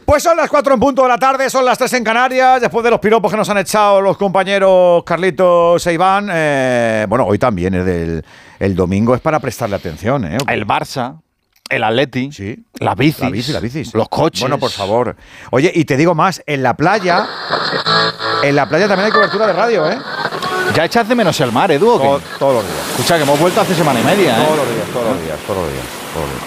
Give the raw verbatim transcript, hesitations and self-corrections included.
Pues son las cuatro en punto de la tarde, son las tres en Canarias, después de los piropos que nos han echado los compañeros Carlitos e Iván. Eh, bueno, hoy también es del el domingo, es para prestarle atención. ¿eh? El Barça, el Atleti, sí. las bicis, la bici, la bicis, los coches. Bueno, por favor. Oye, y te digo más, en la playa, en la playa también hay cobertura de radio, ¿eh? ¿Ya echas de menos el mar, Edu? Todo, todos los días. Escucha, que hemos vuelto hace semana y media, ¿eh? Todos los días, todos los días, todos los días. Todos los días.